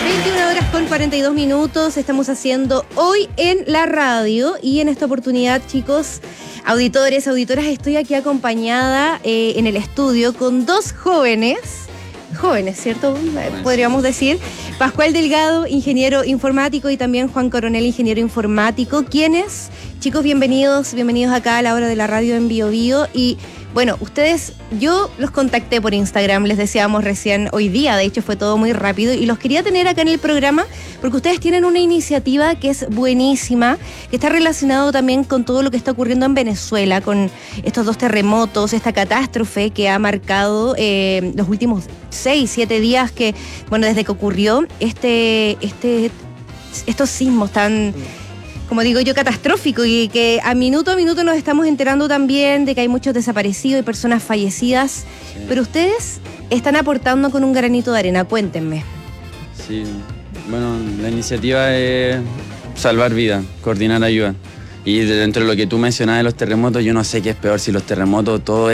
21:42, estamos haciendo Hoy en la Radio y en esta oportunidad, chicos, auditores, auditoras, estoy aquí acompañada en el estudio con dos jóvenes, ¿cierto? Podríamos decir, Pascual Delgado, ingeniero informático, y también Juan Coronel, ingeniero informático, quienes, chicos, bienvenidos acá a la hora de la radio en Bio Bio. Y bueno, ustedes, yo los contacté por Instagram, les decíamos recién hoy día, de hecho fue todo muy rápido, y los quería tener acá en el programa porque ustedes tienen una iniciativa que es buenísima, que está relacionado también con todo lo que está ocurriendo en Venezuela, con estos dos terremotos, esta catástrofe que ha marcado los últimos 6-7 días que, bueno, desde que ocurrió estos sismos tan, como digo yo, catastrófico, y que a minuto nos estamos enterando también de que hay muchos desaparecidos y personas fallecidas. Sí. Pero ustedes están aportando con un granito de arena, cuéntenme. Sí, bueno, la iniciativa es salvar vidas, coordinar ayuda. Y dentro de lo que tú mencionabas de los terremotos, yo no sé qué es peor, si los terremotos, todo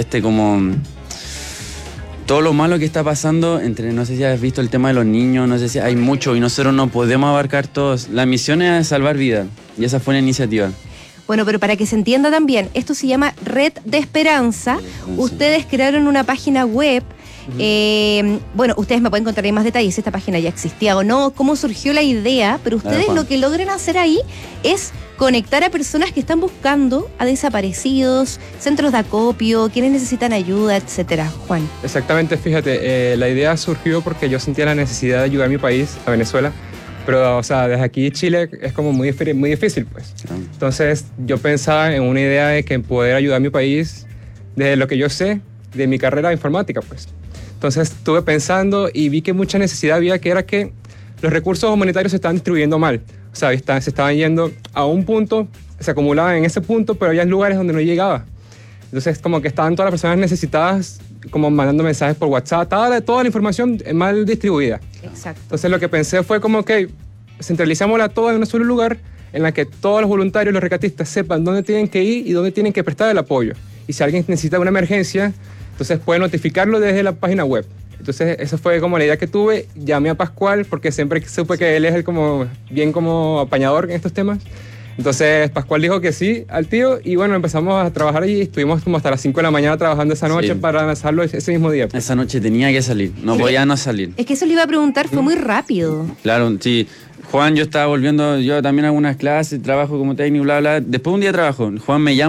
lo malo que está pasando, no sé si has visto el tema de los niños, no sé si hay mucho y nosotros no podemos abarcar todos. La misión es salvar vidas y esa fue una iniciativa. Bueno, pero para que se entienda también, esto se llama Red de Esperanza. Ustedes crearon una página web. Bueno, ustedes me pueden contar ahí más detalles, si esta página ya existía o no, cómo surgió la idea, pero ustedes lo que logran hacer ahí es conectar a personas que están buscando a desaparecidos, centros de acopio, quienes necesitan ayuda, etcétera. Juan. Exactamente, fíjate, la idea surgió porque yo sentía la necesidad de ayudar a mi país, a Venezuela, pero, o sea, desde aquí Chile es como muy difícil, pues. Entonces, yo pensaba en una idea de que poder ayudar a mi país desde lo que yo sé de mi carrera de informática, pues. Entonces, estuve pensando y vi que mucha necesidad había, que era que los recursos humanitarios se estaban distribuyendo mal. O sea, se estaban yendo a un punto, se acumulaban en ese punto, pero había lugares donde no llegaba. Entonces, como que estaban todas las personas necesitadas, como mandando mensajes por WhatsApp, toda la información mal distribuida. Exacto. Entonces, lo que pensé fue como que centralizámosla toda en un solo lugar, en la que todos los voluntarios, los rescatistas, sepan dónde tienen que ir y dónde tienen que prestar el apoyo. Y si alguien necesita una emergencia, entonces puede notificarlo desde la página web. Entonces, esa fue como la idea que tuve. Llamé a Pascual porque siempre supe que él es bien como apañador en estos temas. Entonces, Pascual dijo que sí al tío y bueno, empezamos a trabajar allí. Estuvimos como hasta las 5 de la mañana trabajando esa noche para lanzarlo ese mismo día. Esa noche tenía que salir, no podía no salir. Es que eso le iba a preguntar, fue muy rápido. Claro, sí. Juan, yo estaba volviendo, yo también hago unas clases, trabajo como técnico, bla, bla. Después un día trabajo, Juan me llama.